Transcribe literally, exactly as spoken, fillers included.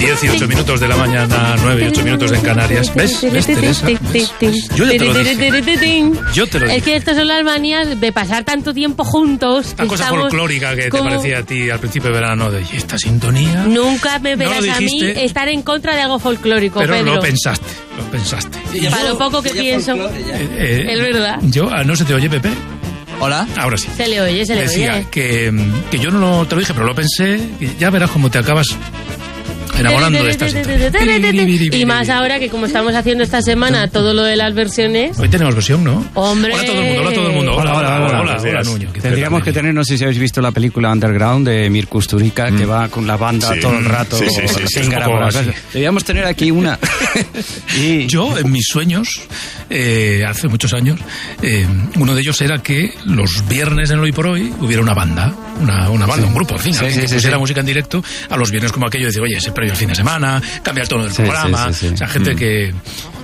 diez y ocho minutos de la mañana, nueve y ocho minutos en Canarias. ¿Ves? ¿Ves, Teresa? ¿Ves? Yo ya te lo dije. Yo te lo dije. Es que estas son las manías de pasar tanto tiempo juntos. Esta cosa folclórica que como... te parecía a ti al principio de verano, de ¿y esta sintonía? Nunca me verás no a mí estar en contra de algo folclórico, pero Pedro. lo pensaste, lo pensaste. Para yo, lo poco que pienso, eh, eh, es verdad. Yo, ¿no se te oye, Pepe? Hola. Ahora sí. Se le oye, se le Decía oye. Que, que yo no te lo dije, pero lo pensé. Y ya verás cómo te acabas enamorando de esta sintonía. Y más ahora que como estamos haciendo esta semana todo lo de las versiones. Hoy tenemos versión, ¿no? Hombre. Hola a todo el mundo, hola a todo el mundo. Hola, hola, hola, hola, hola, hola Nuño. Tendríamos que tener, no sé si habéis visto la película Underground de Mir Kusturica, mm. que va con la banda sí. todo el rato. Sí, sí, sí, sí, sí, Deberíamos tener aquí una. y... Yo, en mis sueños, eh, hace muchos años, eh, uno de ellos era que los viernes en Hoy por Hoy hubiera una banda, una, una banda, sí. un grupo, en fin, sí, sí, que sí, pusiera sí. música en directo a los viernes como aquello de decir, oye, ese previo el fin de semana, cambia el tono del sí, programa, sí, sí, sí. o sea, gente mm. que